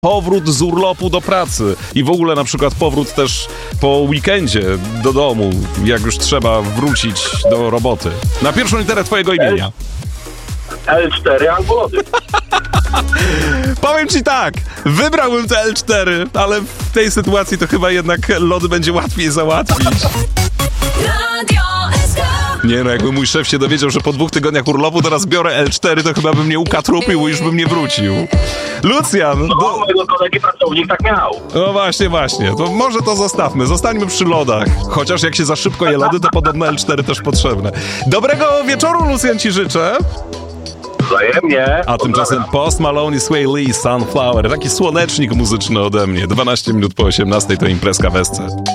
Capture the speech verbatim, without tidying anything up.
powrót z urlopu do pracy i w ogóle na przykład powrót też po weekendzie do domu, jak już trzeba wrócić do roboty. Na pierwszą literę twojego imienia. L cztery albo lody. Powiem ci tak, wybrałbym te L cztery, ale w tej sytuacji to chyba jednak lody będzie łatwiej załatwić. Nie no, jakby mój szef się dowiedział, że po dwóch tygodniach urlopu teraz biorę L cztery, to chyba bym mnie ukatrupił i już bym nie wrócił. Lucjan! No, do... mojego kolegi pracownik tak miał. No właśnie, właśnie. To może to zostawmy. Zostańmy przy lodach. Chociaż jak się za szybko je lody, to podobno L cztery też potrzebne. Dobrego wieczoru, Lucjan, ci życzę. Wzajemnie. A tymczasem Post Malone i Sway Lee, Sunflower. Taki słonecznik muzyczny ode mnie. dwanaście minut po osiemnastej to imprezka w Esce.